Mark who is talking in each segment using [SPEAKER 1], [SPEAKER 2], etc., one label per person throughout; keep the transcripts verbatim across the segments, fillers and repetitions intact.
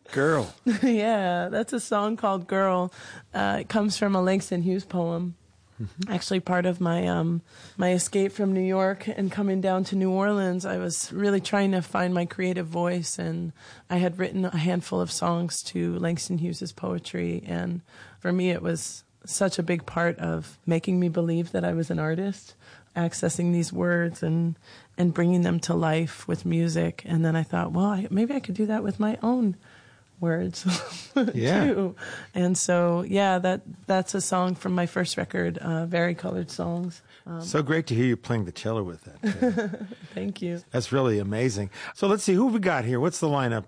[SPEAKER 1] Girl.
[SPEAKER 2] Yeah, that's a song called Girl. Uh, it comes from a Langston Hughes poem. Mm-hmm. Actually, part of my um, my escape from New York and coming down to New Orleans, I was really trying to find my creative voice, and I had written a handful of songs to Langston Hughes's poetry, and for me, it was such a big part of making me believe that I was an artist, accessing these words and and bringing them to life with music. And then I thought, well, I, maybe I could do that with my own words
[SPEAKER 1] yeah.
[SPEAKER 2] too. And so, yeah, that that's a song from my first record, uh, Varicolored Songs.
[SPEAKER 1] Um, so great to hear you playing the cello with that.
[SPEAKER 2] Thank you.
[SPEAKER 1] That's really amazing. So let's see, who have we got here? What's the lineup?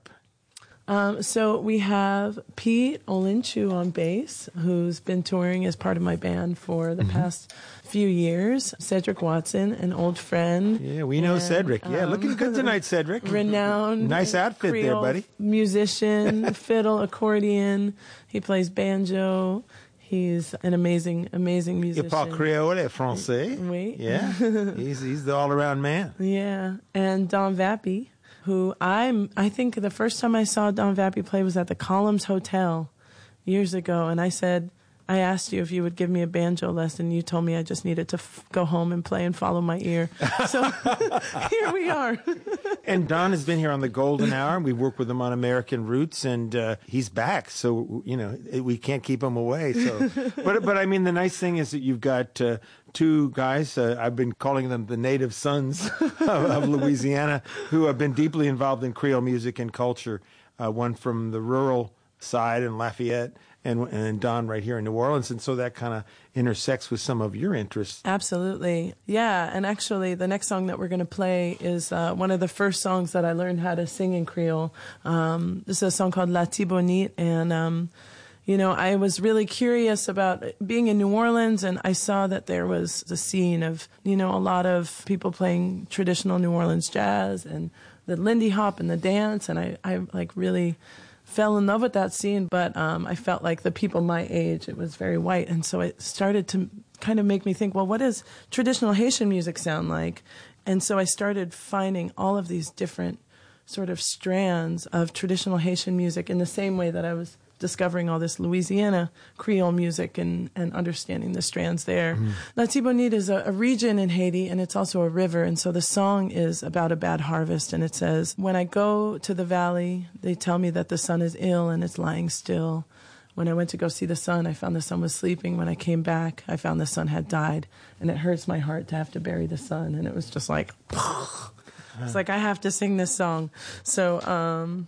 [SPEAKER 2] Um, so we have Pete Olinchu on bass, who's been touring as part of my band for the mm-hmm. past few years. Cedric Watson, an old friend.
[SPEAKER 1] Yeah, we know and, Cedric. Yeah, um, looking good tonight, Cedric.
[SPEAKER 2] Renowned.
[SPEAKER 1] Nice outfit
[SPEAKER 2] Creole
[SPEAKER 1] there, buddy.
[SPEAKER 2] Musician, fiddle, accordion. He plays banjo. He's an amazing, amazing musician.
[SPEAKER 1] Il parle créole et français.
[SPEAKER 2] Oui.
[SPEAKER 1] Yeah, he's, he's the all-around man.
[SPEAKER 2] Yeah, and Don Vappy, who I'm, I think the first time I saw Don Vappy play was at the Columns Hotel years ago. And I said, I asked you if you would give me a banjo lesson. You told me I just needed to f- go home and play and follow my ear. So here we are.
[SPEAKER 1] And Don has been here on the Golden Hour. We worked with him on American Roots, and uh, he's back. So, you know, we can't keep him away. So, But, but I mean, the nice thing is that you've got uh, two guys, uh, I've been calling them the native sons of, of Louisiana, who have been deeply involved in Creole music and culture, uh, one from the rural side in Lafayette, and and Don right here in New Orleans, and so that kind of intersects with some of your interests.
[SPEAKER 2] Absolutely. Yeah, and actually the next song that we're going to play is uh, one of the first songs that I learned how to sing in Creole. Um, this is a song called La Tibonite, and um, you know, I was really curious about being in New Orleans, and I saw that there was a scene of, you know, a lot of people playing traditional New Orleans jazz and the Lindy Hop and the dance, and I, I like really fell in love with that scene, but um, I felt like the people my age, it was very white. And so it started to kind of make me think, well, what does traditional Haitian music sound like? And so I started finding all of these different sort of strands of traditional Haitian music in the same way that I was discovering all this Louisiana Creole music and, and understanding the strands there. Mm. La Tibonite is a, a region in Haiti, and it's also a river, and so the song is about a bad harvest, and it says, when I go to the valley, they tell me that the sun is ill and it's lying still. When I went to go see the sun, I found the sun was sleeping. When I came back, I found the sun had died, and it hurts my heart to have to bury the sun. And it was just like, it's like, I have to sing this song. So, um,